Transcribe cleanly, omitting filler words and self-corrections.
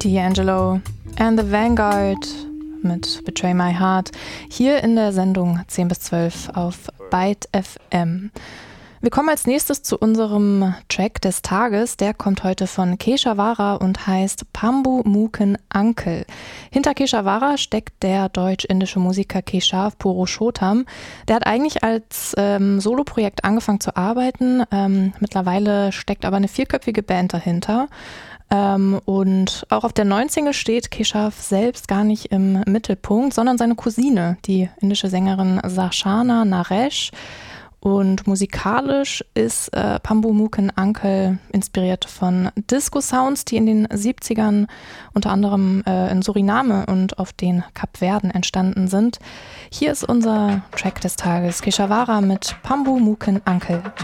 D'Angelo and the Vanguard mit Betray My Heart hier in der Sendung 10 bis 12 auf Byte FM. Wir kommen als nächstes zu unserem Track des Tages. Der kommt heute von Keshawara und heißt Pambu Muken Uncle. Hinter Keshawara steckt der deutsch-indische Musiker Keshav Purushottam. Der hat eigentlich als Soloprojekt angefangen zu arbeiten. Mittlerweile steckt aber eine vierköpfige Band dahinter. Und auch auf der neuen Single steht Keshav selbst gar nicht im Mittelpunkt, sondern seine Cousine, die indische Sängerin Sarshana Naresh. Und musikalisch ist Pambu Muken Uncle inspiriert von Disco-Sounds, die in den 70ern unter anderem in Suriname und auf den Kapverden entstanden sind. Hier ist unser Track des Tages, Keshawara mit Pambu Muken Uncle.